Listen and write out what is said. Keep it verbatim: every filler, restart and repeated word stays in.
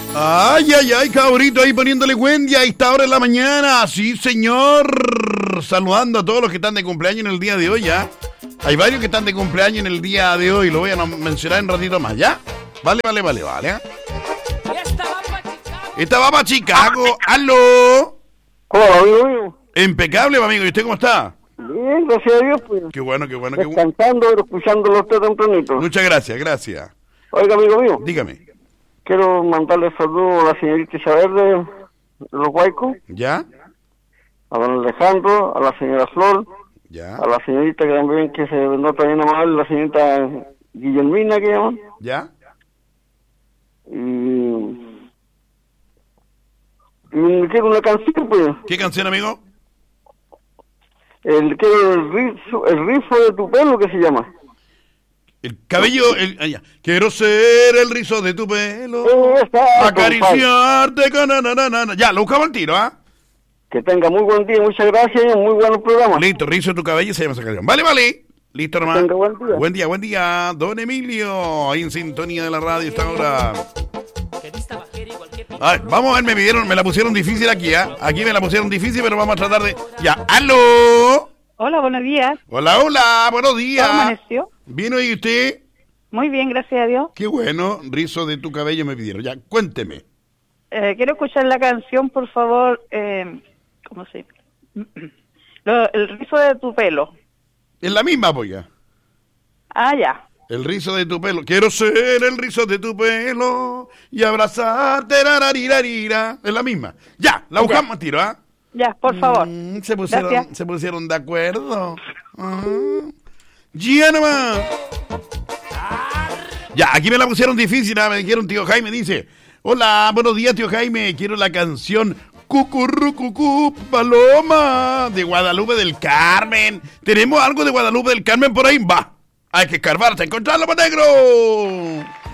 Ay, ay, ay, cabrito, ahí poniéndole Wendy a esta hora de la mañana. Sí, señor. Saludando a todos los que están de cumpleaños en el día de hoy, ¿ya? Hay varios que están de cumpleaños en el día de hoy. Lo voy a mencionar en un ratito más, ¿ya? Vale, vale, vale, vale. ¿eh? Esta va para Chicago. ¡Aló! Hola, amigo mío. Impecable, amigo. ¿Y usted cómo está? Bien, gracias a Dios, pues. Qué bueno, qué bueno, qué bueno. Descansando, pero escuchándolo usted tempranito. Muchas gracias, gracias. Oiga, amigo mío. Dígame. Quiero mandarle saludos a la señorita Isabel de, de los Guaicos. ¿Ya? A don Alejandro, a la señora Flor. ¿Ya? A la señorita que también, que se nota bien amable, la señorita Guillermina, que llaman. ¿Ya? Y... y quiero una canción, pues. ¿Qué canción, amigo? El, quiero el rizo, el rizo de tu pelo, que se llama. El cabello, el, ah, ya. Quiero ser el rizo de tu pelo, Exacto, acariciarte con... Na, na, na, na. Ya, lo buscamos al tiro, ¿ah? Que tenga muy buen día, muchas gracias y un muy buen programa. Listo, rizo de tu cabello se llama esa canción. Vale, vale. Listo, nomás. Tenga buen día. Buen día, buen día. Don Emilio, ahí en sintonía de la radio esta hora. Ay, vamos a ver, me pidieron, me la pusieron difícil aquí, ¿ah? Aquí me la pusieron difícil, pero vamos a tratar de... Ya, ¡aló! Hola, buenos días. Hola, hola, buenos días. ¿Cómo amaneció? ¿Vino y usted? Muy bien, gracias a Dios. Qué bueno, rizo de tu cabello me pidieron. Ya, cuénteme. Eh, quiero escuchar la canción, por favor. Eh, ¿Cómo se llama? Lo- el rizo de tu pelo. Es la misma, pues ya. Ah, ya. El rizo de tu pelo. Quiero ser el rizo de tu pelo y abrazarte, rararirarira. Es la misma. Ya, la buscamos a tiro, ¿ah? Ya, por favor. Mm, se pusieron, Gracias. se pusieron de acuerdo. Ah. Ya nomás. Ya, aquí me la pusieron difícil, ¿ah? Me dijeron, tío Jaime, dice, hola, buenos días, tío Jaime, quiero la canción Cucurrucucú Paloma de Guadalupe del Carmen. ¿Tenemos algo de Guadalupe del Carmen por ahí? Va, hay que escarbar hasta encontrarlo, negro.